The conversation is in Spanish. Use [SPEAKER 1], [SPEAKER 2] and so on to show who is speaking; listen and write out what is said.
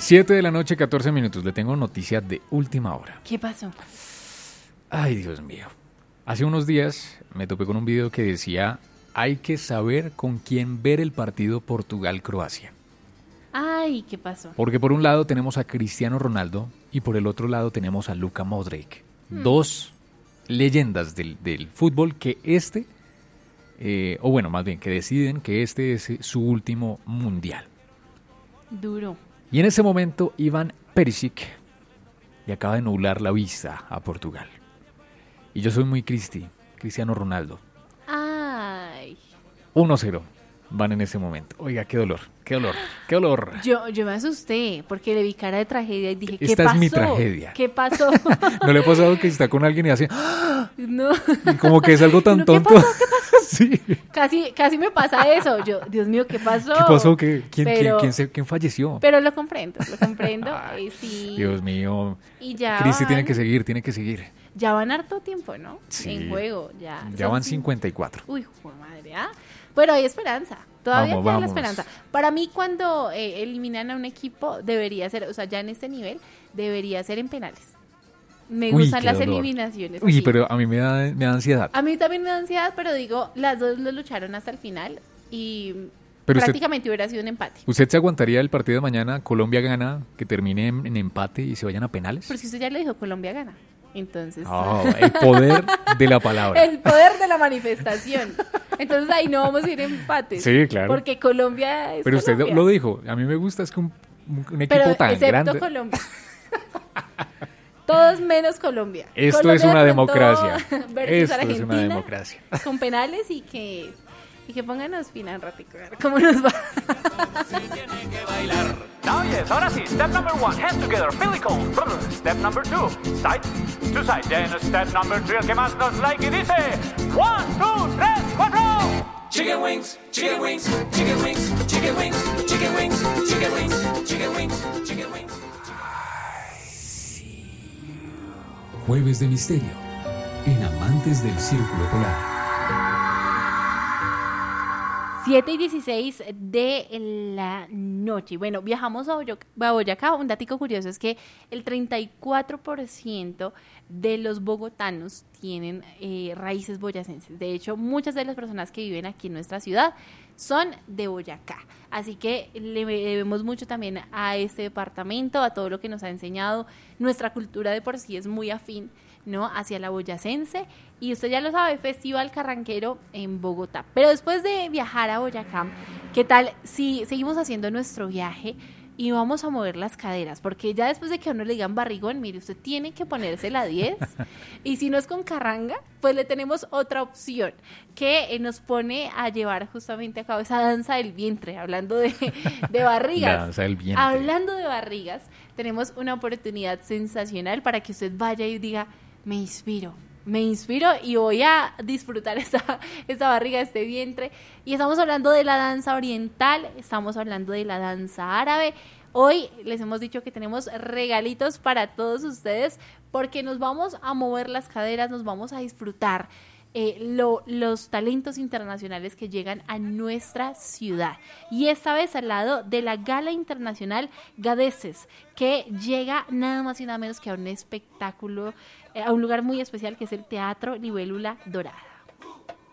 [SPEAKER 1] 7 de la noche, 14 minutos. Le tengo noticias de última hora.
[SPEAKER 2] ¿Qué pasó?
[SPEAKER 1] Ay, Dios mío. Hace unos días me topé con un video que decía: hay que saber con quién ver el partido Portugal-Croacia.
[SPEAKER 2] Ay, ¿qué pasó?
[SPEAKER 1] Porque por un lado tenemos a Cristiano Ronaldo y por el otro lado tenemos a Luka Modric. Dos leyendas del fútbol que o bueno, más bien que deciden que este es su último mundial.
[SPEAKER 2] Duro.
[SPEAKER 1] Y en ese momento Ivan Perisic le acaba de nublar la vista a Portugal. Y yo soy muy Cristiano Ronaldo.
[SPEAKER 2] Ay.
[SPEAKER 1] 1-0 van en ese momento. Oiga, qué dolor, qué dolor, qué dolor.
[SPEAKER 2] Yo me asusté porque le vi cara de tragedia y dije, ¿qué
[SPEAKER 1] Esta
[SPEAKER 2] pasó?
[SPEAKER 1] es mi tragedia.
[SPEAKER 2] ¿Qué pasó?
[SPEAKER 1] ¿No le ha pasado que está con alguien y hace
[SPEAKER 2] No.
[SPEAKER 1] y como que es algo tan
[SPEAKER 2] No,
[SPEAKER 1] tonto?
[SPEAKER 2] ¿qué pasó? ¿Qué pasó?
[SPEAKER 1] Sí.
[SPEAKER 2] Casi me pasa eso. Yo, Dios mío, ¿qué pasó?
[SPEAKER 1] ¿Qué pasó?
[SPEAKER 2] Pero-
[SPEAKER 1] ¿Quién falleció?
[SPEAKER 2] Pero lo comprendo. Sí.
[SPEAKER 1] Dios mío.
[SPEAKER 2] Y ya
[SPEAKER 1] Cristi
[SPEAKER 2] van,
[SPEAKER 1] tiene que seguir.
[SPEAKER 2] ya van harto tiempo, ¿no?
[SPEAKER 1] Sí.
[SPEAKER 2] En juego, ya.
[SPEAKER 1] Ya
[SPEAKER 2] Son
[SPEAKER 1] van 54.
[SPEAKER 2] Uy, joder, madre, ¿ah? Pero hay esperanza. Todavía
[SPEAKER 1] Vamos,
[SPEAKER 2] queda la
[SPEAKER 1] vamos.
[SPEAKER 2] esperanza. Para mí, cuando eliminan a un equipo, debería ser, o sea, ya en este nivel, debería ser en penales. Me
[SPEAKER 1] Uy,
[SPEAKER 2] gustan
[SPEAKER 1] qué
[SPEAKER 2] las
[SPEAKER 1] dolor.
[SPEAKER 2] eliminaciones.
[SPEAKER 1] Uy,
[SPEAKER 2] así.
[SPEAKER 1] pero a mí me da ansiedad.
[SPEAKER 2] A mí también me da ansiedad, pero digo, las dos lo lucharon hasta el final y
[SPEAKER 1] Pero
[SPEAKER 2] prácticamente hubiera sido un empate.
[SPEAKER 1] ¿Usted se aguantaría el partido de mañana? Colombia gana, que termine en empate y se vayan a penales.
[SPEAKER 2] Pero si usted ya le dijo, Colombia gana. Entonces,
[SPEAKER 1] Oh, el poder de la palabra.
[SPEAKER 2] el poder de la manifestación. Entonces ahí no vamos a ir a empates.
[SPEAKER 1] Sí, claro.
[SPEAKER 2] Porque Colombia es
[SPEAKER 1] Pero usted
[SPEAKER 2] Colombia.
[SPEAKER 1] lo dijo. A mí me gusta es que un equipo
[SPEAKER 2] Pero
[SPEAKER 1] tan
[SPEAKER 2] excepto
[SPEAKER 1] grande.
[SPEAKER 2] Colombia. Todos menos Colombia.
[SPEAKER 1] Esto
[SPEAKER 2] Colombia
[SPEAKER 1] es una
[SPEAKER 2] de pronto
[SPEAKER 1] democracia.
[SPEAKER 2] versus
[SPEAKER 1] Esto es
[SPEAKER 2] Argentina,
[SPEAKER 1] una democracia.
[SPEAKER 2] con penales y que pónganos final ratico, a ver cómo nos va.
[SPEAKER 3] Now yes, ahora sí. Step number 1, hands together, Philly Cone. Step number 2, side to side. Then step number 3, el que más nos like y dice 1, 2, 3, 4.
[SPEAKER 4] Chicken wings, chicken wings, chicken wings, chicken wings, chicken wings, chicken wings, chicken wings, chicken wings.
[SPEAKER 5] Jueves de Misterio en Amantes del Círculo Polar.
[SPEAKER 2] 7:16 de la noche. Bueno, viajamos a Boyacá. Un datico curioso es que el 34% de los bogotanos tienen raíces boyacenses. De hecho, muchas de las personas que viven aquí en nuestra ciudad son de Boyacá. Así que le debemos mucho también a este departamento, a todo lo que nos ha enseñado. Nuestra cultura de por sí es muy afín, ¿no?, hacia la boyacense, y usted ya lo sabe, Festival Carranquero en Bogotá. Pero después de viajar a Boyacá, ¿qué tal si seguimos haciendo nuestro viaje y vamos a mover las caderas? Porque ya después de que a uno le digan barrigón, mire, usted tiene que ponerse la 10, y si no es con carranga, pues le tenemos otra opción que nos pone a llevar justamente a cabo esa danza del vientre, hablando de barrigas.
[SPEAKER 1] La danza del vientre.
[SPEAKER 2] Hablando de barrigas, tenemos una oportunidad sensacional para que usted vaya y diga, me inspiro y voy a disfrutar esta barriga, este vientre. Y estamos hablando de la danza oriental, estamos hablando de la danza árabe. Hoy les hemos dicho que tenemos regalitos para todos ustedes porque nos vamos a mover las caderas, nos vamos a disfrutar los talentos internacionales que llegan a nuestra ciudad. Y esta vez al lado de la Gala Internacional Gadeces, que llega nada más y nada menos que a un espectáculo, a un lugar muy especial que es el Teatro Libélula Dorada.